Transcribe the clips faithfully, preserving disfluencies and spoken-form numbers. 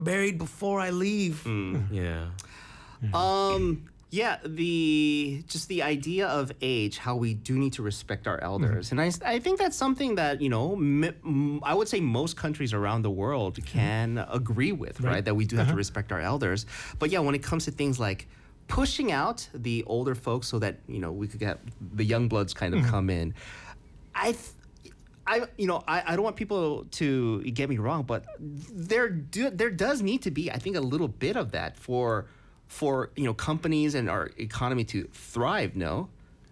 married before I leave. Mm. Yeah. Um. Yeah, the just the idea of age, how we do need to respect our elders, mm-hmm. and I, I think that's something that you know m- m- I would say most countries around the world can agree with, right? right? That we do have uh-huh. to respect our elders. But yeah, when it comes to things like pushing out the older folks so that you know we could get the young bloods kind of mm-hmm. come in, I. Th- I, you know, I, I don't want people to get me wrong, but there do, there does need to be, I think, a little bit of that for. for, you know, companies and our economy to thrive, no?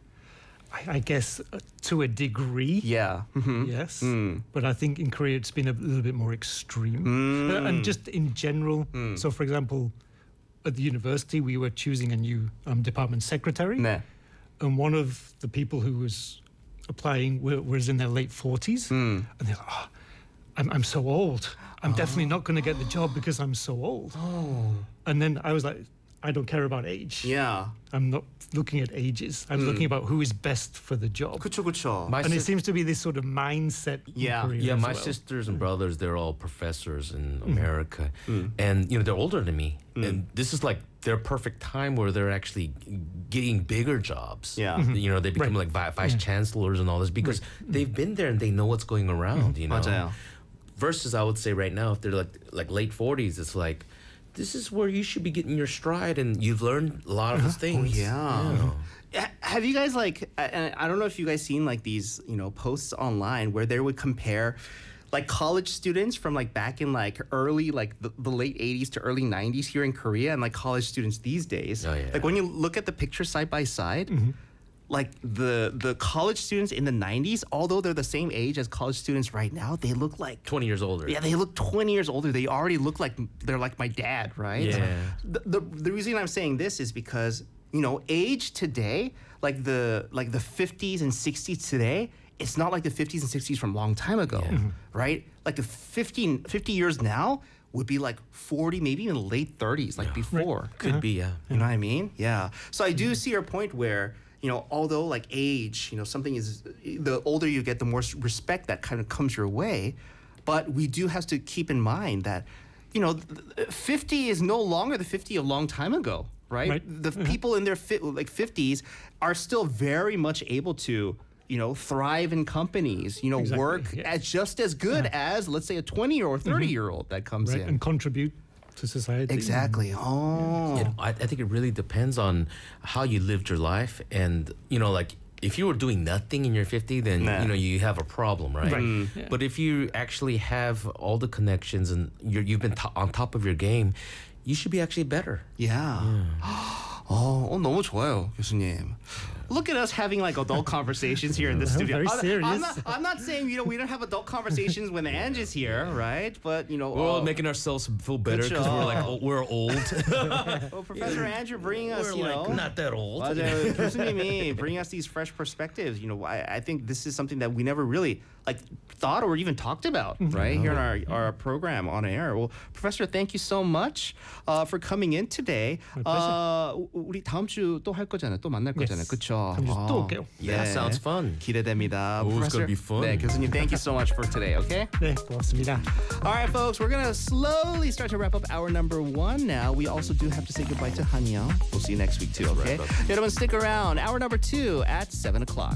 I, I guess uh, to a degree. Yeah. Mm-hmm. Yes. Mm. But I think in Korea it's been a little bit more extreme. Mm. Uh, and just in general, mm. so for example, at the university we were choosing a new um, department secretary. Nah. And one of the people who was applying were, was in their late forties. Mm. And they're like, oh, I'm, I'm so old. I'm oh. definitely not going to get the job because I'm so old. Oh. And then I was like, I don't care about age. Yeah. I'm not looking at ages. I'm mm. looking about who is best for the job. 그쵸, 그쵸. My and si- it seems to be this sort of mindset. Yeah. In Korea yeah, as my well. sisters and brothers, they're all professors in America. Mm. And, you know, they're older than me. Mm. And this is like their perfect time where they're actually getting bigger jobs. Yeah. Mm-hmm. You know, they become right. like vi- vice yeah. chancellors and all this because right. they've been there and they know what's going around, Mm. you know. 맞아요. Versus, I would say right now, if they're like like late forties, it's like, this is where you should be getting your stride, and you've learned a lot of uh-huh. things. Oh, yeah. yeah. Have you guys like? I, I don't know if you guys seen like these you know posts online where they would compare, like college students from like back in like early like the, the late eighties to early nineties here in Korea, and like college students these days. Oh, yeah. Like when you look at the picture side by side. Mm-hmm. Like the the college students in the nineties, although they're the same age as college students right now, they look like twenty years older. Yeah, they look twenty years older. They already look like they're like my dad, right? Yeah. The, the the reason I'm saying this is because you know age today, like the like the fifties and sixties today, it's not like the fifties and sixties from a long time ago, yeah. right? Like the fifty, fifty years now would be like forty, maybe even late thirties, like yeah. before. Right. Could uh-huh. be, yeah. You know what I mean? Yeah. So I do see your point where. You know, although like age, you know, something is, the older you get, the more respect that kind of comes your way. But we do have to keep in mind that, you know, fifty is no longer the fifty a long time ago, right? right. The uh-huh. people in their fi- like fifties are still very much able to, you know, thrive in companies, you know, exactly. work yeah. as just as good uh-huh. as, let's say, a twenty or thirty mm-hmm. year old that comes right. in. And contribute to society. Exactly. Oh. You know, I, I think it really depends on how you lived your life, and you know, like if you were doing nothing in your fifty, then nah. you know you have a problem, right? right. Mm. Yeah. But if you actually have all the connections and you're, you've been to- on top of your game, you should be actually better. Yeah. yeah. 어, 어, 너무 좋아요, 교수님. Look at us having like adult conversations here in the studio. Very I'm, serious. I'm not, I'm not saying you know we don't have adult conversations when Ange is here, right? But you know We're all uh, making ourselves feel better because we're like oh, we're old. well, Professor Andrew bringing us, we're you like know, not that old. 맞아요, 교수님이 bringing us these fresh perspectives. You know, I, I think this is something that we never really like thought or even talked about, right? No. Here in our, our program on air. Well, Professor, thank you so much uh, for coming in today. Uh, 우리 다음 주 또 할 거잖아요. 또 만날 거잖아요. Yes. 그렇죠? 다음 주 또 올게요. Yeah, 네. sounds fun. 기대됩니다. Oh, it's Professor, gonna be fun. 네, 교수님, thank you so much for today. Okay. 네, 고맙습니다. All right, folks, we're gonna slowly start to wrap up hour number one now. We also do have to say goodbye to Hanyang. We'll see you next week too. Okay. 여러분, stick around. Hour number two at seven o'clock.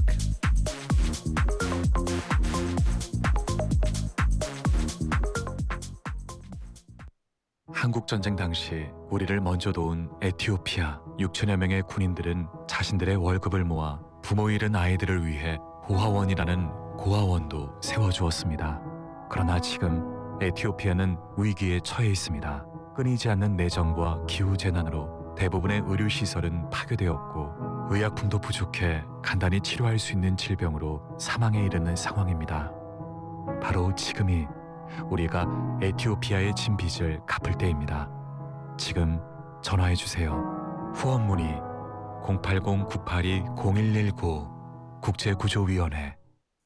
한국 전쟁 당시 우리를 먼저 도운 에티오피아 육천여 명의 군인들은 자신들의 월급을 모아 부모 잃은 아이들을 위해 고아원이라는 고아원도 세워주었습니다. 그러나 지금 에티오피아는 위기에 처해 있습니다. 끊이지 않는 내정과 기후재난으로 대부분의 의료시설은 파괴되었고 의약품도 부족해 간단히 치료할 수 있는 질병으로 사망에 이르는 상황입니다. 바로 지금이 우리가 에티오피아에 진 빚을 갚을 때입니다. 지금 전화해 주세요. 후원 문의 공팔공 구팔이 공일일구 국제구조위원회.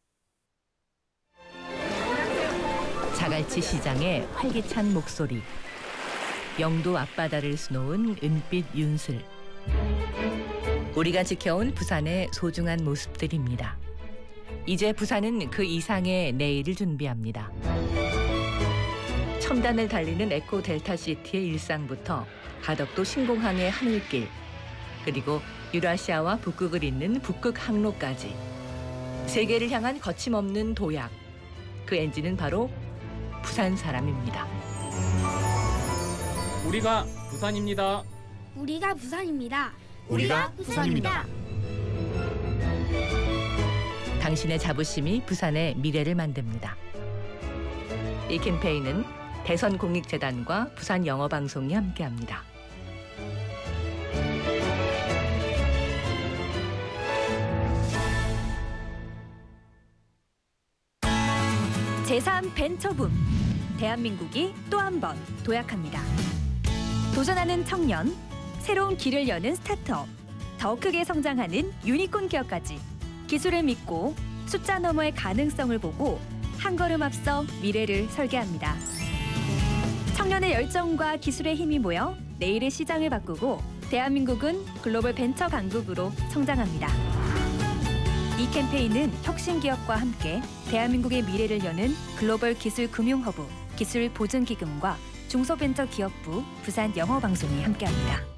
자갈치 시장의 활기찬 목소리, 영도 앞바다를 수놓은 은빛 윤슬, 우리가 지켜온 부산의 소중한 모습들입니다. 이제 부산은 그 이상의 내일을 준비합니다. 첨단을 달리는 에코 델타 시티의 일상부터 가덕도 신공항의 하늘길, 그리고 유라시아와 북극을 잇는 북극 항로까지 세계를 향한 거침없는 도약. 그 엔진은 바로 부산 사람입니다. 우리가 부산입니다. 우리가 부산입니다. 우리가 부산입니다. 당신의 자부심이 부산의 미래를 만듭니다. 이 캠페인은 대선공익재단과 부산영어방송이 함께합니다. 제삼 벤처붐. 대한민국이 또 한 번 도약합니다. 도전하는 청년, 새로운 길을 여는 스타트업, 더 크게 성장하는 유니콘 기업까지 기술을 믿고 숫자 너머의 가능성을 보고 한 걸음 앞서 미래를 설계합니다. 청년의 열정과 기술의 힘이 모여 내일의 시장을 바꾸고 대한민국은 글로벌 벤처 강국으로 성장합니다. 이 캠페인은 혁신 기업과 함께 대한민국의 미래를 여는 글로벌 기술 금융 허브, 기술 보증 기금과 중소벤처 기업부 부산 영어방송이 함께합니다.